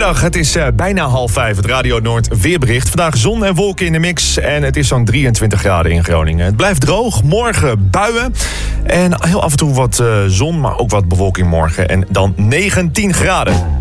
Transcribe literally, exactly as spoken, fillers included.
Goedemiddag, het is uh, bijna half vijf, het Radio Noord weerbericht. Vandaag zon en wolken in de mix en het is zo'n drieëntwintig graden in Groningen. Het blijft droog, morgen buien en heel af en toe wat uh, zon, maar ook wat bewolking morgen. En dan negentien graden.